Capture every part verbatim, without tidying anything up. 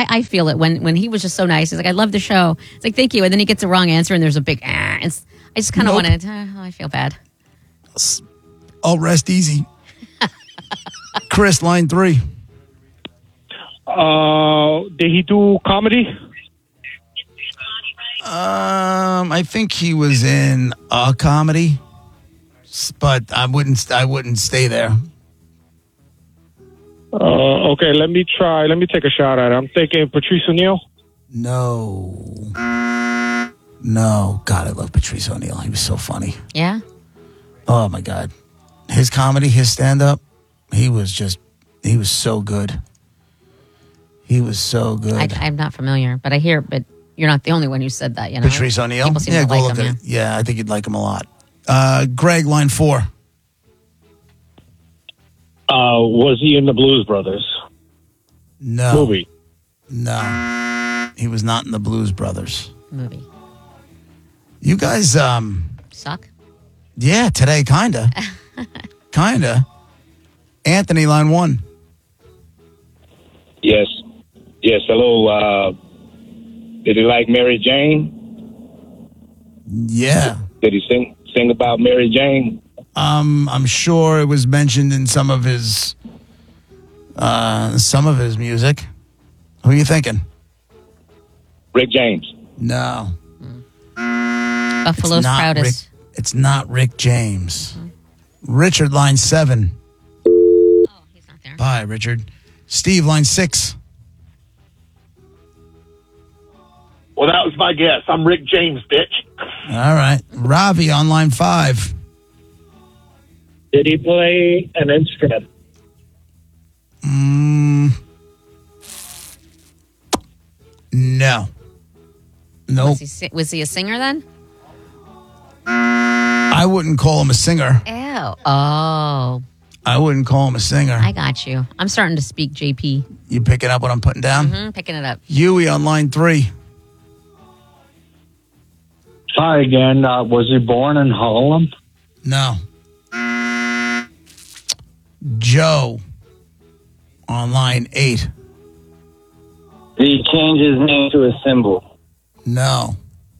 I, I feel it when, when he was just so nice. He's like, I love the show. It's like, thank you. And then he gets the wrong answer and there's a big, ah, and I just kind of Nope. want to, uh, I feel bad. I'll rest easy. Chris, line three. Uh, did he do comedy? Um, I think he was in a comedy, but I wouldn't. I wouldn't stay there. Uh, okay, let me try. Let me take a shot at it. I'm thinking Patrice O'Neal. No, no. God, I love Patrice O'Neal. He was so funny. Yeah? Oh my God, his comedy, his stand-up, he was just. He was so good. He was so good. I, I'm not familiar, but I hear, but you're not the only one who said that, you know? Patrice O'Neal? People seem Yeah, to go like look him, at it. Yeah, I think you'd like him a lot. Uh, Greg, line four. Uh, was he in the Blues Brothers No. movie? No. He was not in the Blues Brothers. Movie. You guys, um, Suck? yeah, today, kinda. kinda. Anthony, line one. Yes. Yes, hello. Uh, did he like Mary Jane? Yeah. Did he sing sing about Mary Jane? Um, I'm sure it was mentioned in some of his, uh, some of his music. Who are you thinking? Rick James. No. Buffalo's It's not proudest. Rick, it's not Rick James. Richard, line seven. Oh, he's not there. Bye, Richard. Steve, line six. Well, that was my guess. I'm Rick James, bitch. All right. Ravi on line five. Did he play an instrument? Mm, no. Nope. Was he, si- was he a singer then? I wouldn't call him a singer. Ew. Oh, I wouldn't call him a singer. I got you. I'm starting to speak J P. You picking up what I'm putting down? Mm-hmm, picking it up. Huey on line three. Hi again. Uh, was he born in Holland? No. Joe on line eight. Did he change his name to a symbol? No.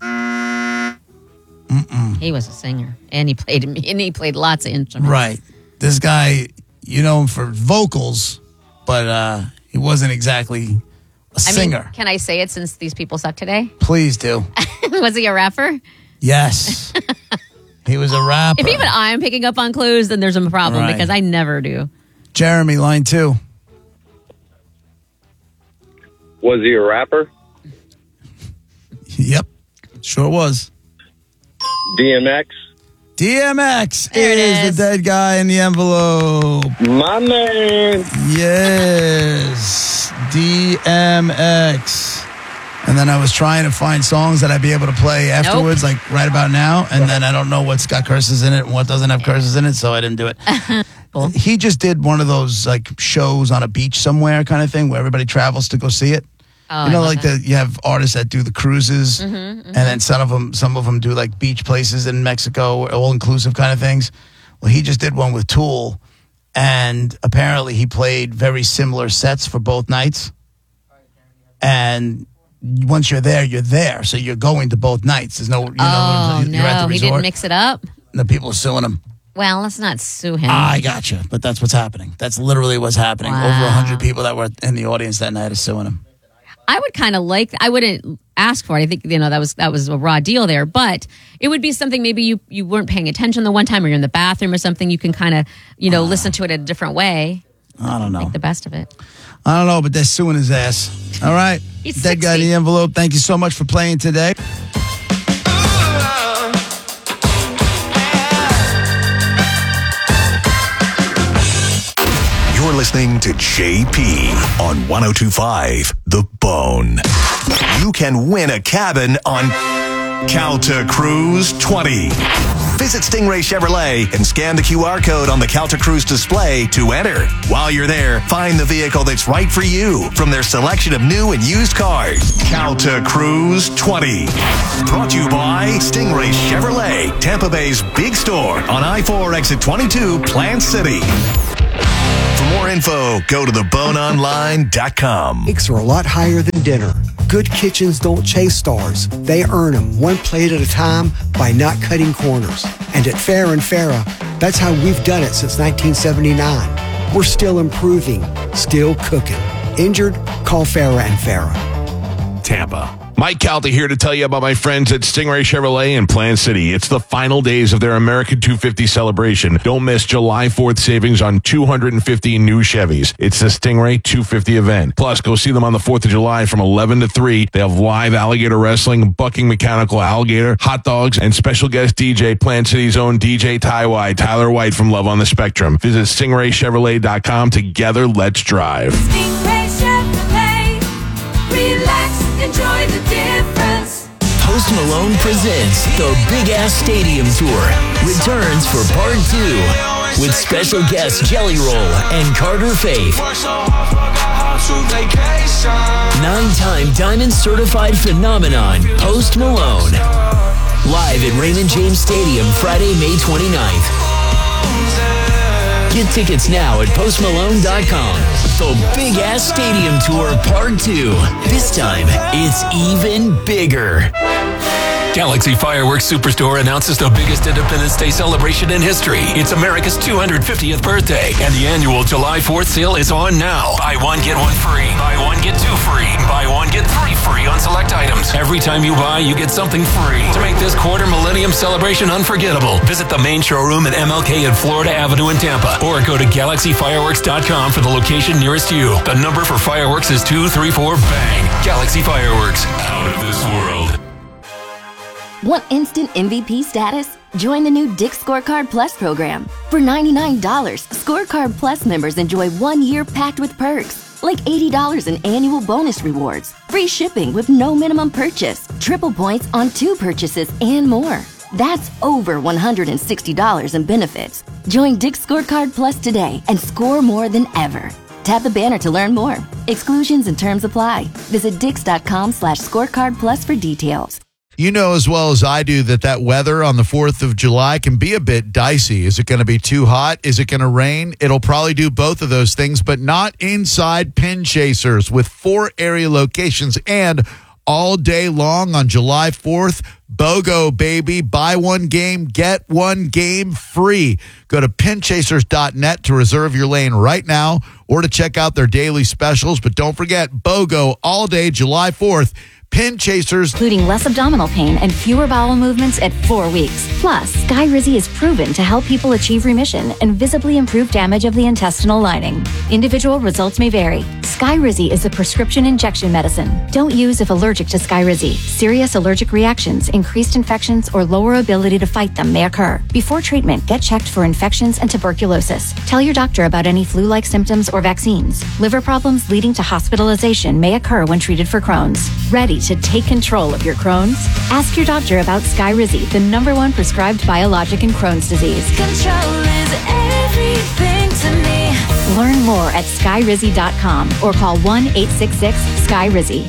Mm-mm. He was a singer, and he played and he played lots of instruments. Right. This guy, you know him for vocals, but uh, he wasn't exactly a I singer. mean, can I say it since these people suck today? Please do. Was he a rapper? Yes. He was a rapper. If even I'm picking up on clues, then there's a problem Right. because I never do. Jeremy, line two. Was he a rapper? Yep. Sure was. D M X? D M X There it is, is. the dead guy in the envelope. My man. Yes. D M X. And then I was trying to find songs that I'd be able to play afterwards, like right about now. And then I don't know what's got curses in it and what doesn't have curses in it, so I didn't do it. Cool. He just did one of those like shows on a beach somewhere kind of thing where everybody travels to go see it. Oh, You know, I love like that. the you have artists that do the cruises, Mhm, mhm. and then some of them some of them do like beach places in Mexico, all inclusive kind of things. Well, he just did one with Tool, and apparently he played very similar sets for both nights. And once you're there, you're there, so you're going to both nights. There's no, you know, Oh you're at no, the he resort. didn't mix it up. And the people are suing him. Well, let's not sue him. I gotcha, but that's what's happening. That's literally what's happening. Wow. Over a hundred people that were in the audience that night are suing him. I would kind of like. I wouldn't ask for it. I think you know that was that was a raw deal there, but it would be something maybe you you weren't paying attention the one time, or you're in the bathroom or something. You can kind of you know listen to it a different way. I don't know. Make the best of it. I don't know, but they're suing his ass. All right. He's Dead guy in sixty. the envelope. Thank you so much for playing today. You're listening to J P on one oh two point five The Bone. You can win a cabin on Calta Cruise twenty. Visit Stingray Chevrolet and scan the Q R code on the Calta Cruise display to enter. While you're there, find the vehicle that's right for you from their selection of new and used cars. Calta Cruise twenty. Brought to you by Stingray Chevrolet, Tampa Bay's big store on I four exit twenty-two, Plant City. For more info, go to the bone online dot com. Stakes are a lot higher than dinner. Good kitchens don't chase stars. They earn them one plate at a time by not cutting corners. And at Farrah and Farrah, that's how we've done it since nineteen seventy-nine. We're still improving, still cooking. Injured? Call Farrah and Farrah. Tampa. Mike Calta here to tell you about my friends at Stingray Chevrolet in Plant City. It's the final days of their American two fifty celebration. Don't miss July fourth savings on two hundred fifty new Chevys. It's the Stingray two fifty event. Plus, go see them on the fourth of July from eleven to three. They have live alligator wrestling, bucking mechanical alligator, hot dogs, and special guest D J, Plant City's own D J Tywai, Tyler White from Love on the Spectrum. Visit stingray chevrolet dot com. Together, let's drive. Stingray Chevrolet. Relax, enjoy the difference. Post Malone presents the Big Ass Stadium Tour. Returns for part two with special guests Jelly Roll and Carter Faith. Nine-time Diamond Certified Phenomenon, Post Malone. Live at Raymond James Stadium Friday, May twenty-ninth. Get tickets now at post malone dot com. The Big Ass Stadium Tour Part two. This time, it's even bigger. Galaxy Fireworks Superstore announces the biggest Independence Day celebration in history. It's America's two hundred fiftieth birthday, and the annual July fourth sale is on now. Buy one, get one free. Buy one, get two free. Buy one, get three free on select items. Every time you buy, you get something free. To make this quarter millennium celebration unforgettable, visit the main showroom at M L K and Florida Avenue in Tampa, or go to galaxy fireworks dot com for the location nearest you. The number for fireworks is two three four bang. Galaxy Fireworks, out of this world. Want instant M V P status? Join the new Dick's Scorecard Plus program. For ninety-nine dollars, Scorecard Plus members enjoy one year packed with perks, like eighty dollars in annual bonus rewards, free shipping with no minimum purchase, triple points on two purchases, and more. That's over one hundred sixty dollars in benefits. Join Dick's Scorecard Plus today and score more than ever. Tap the banner to learn more. Exclusions and terms apply. Visit dix.com slash scorecard plus for details. You know as well as I do that that weather on the fourth of July can be a bit dicey. Is it going to be too hot? Is it going to rain? It'll probably do both of those things, but not inside Pin Chasers with four area locations and all day long on July fourth. BOGO, baby. Buy one game, get one game free. Go to pin chasers dot net to reserve your lane right now or to check out their daily specials. But don't forget, BOGO all day July fourth. Pin Chasers, including less abdominal pain and fewer bowel movements at four weeks. Plus, Skyrizi is proven to help people achieve remission and visibly improve damage of the intestinal lining. Individual results may vary. Skyrizi is a prescription injection medicine. Don't use if allergic to Skyrizi. Serious allergic reactions, increased infections, or lower ability to fight them may occur. Before treatment, get checked for infections and tuberculosis. Tell your doctor about any flu-like symptoms or vaccines. Liver problems leading to hospitalization may occur when treated for Crohn's. Ready to take control of your Crohn's? Ask your doctor about Skyrizi, the number one prescribed biologic in Crohn's disease. Control is everything to me. Learn more at skyrizi dot com or call one eight six six sky rizi.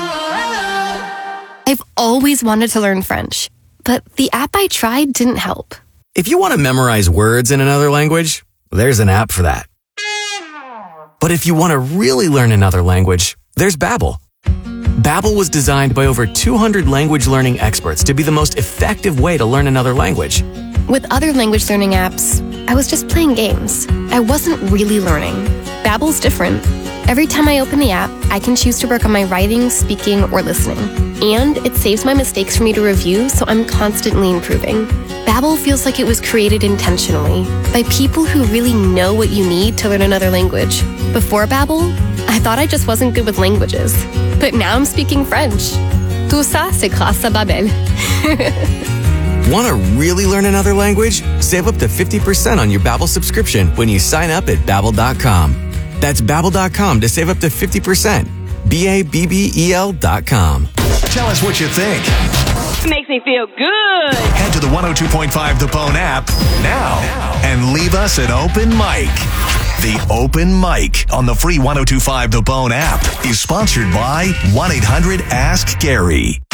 I've always wanted to learn French, but the app I tried didn't help. If you want to memorize words in another language, there's an app for that. But if you want to really learn another language, there's Babbel. Babbel was designed by over two hundred language learning experts to be the most effective way to learn another language. With other language learning apps, I was just playing games. I wasn't really learning. Babbel's different. Every time I open the app, I can choose to work on my writing, speaking, or listening. And it saves my mistakes for me to review, so I'm constantly improving. Babbel feels like it was created intentionally by people who really know what you need to learn another language. Before Babbel, I thought I just wasn't good with languages. But now I'm speaking French. Tout ça, c'est grâce à Babbel. Want to really learn another language? Save up to fifty percent on your Babbel subscription when you sign up at babbel dot com. That's babbel dot com to save up to fifty percent. B A B B E L dot com. Tell us what you think. It makes me feel good. Head to the one oh two point five The Bone app now and leave us an open mic. The Open Mic on the free one oh two point five The Bone app is sponsored by one eight hundred ask Gary.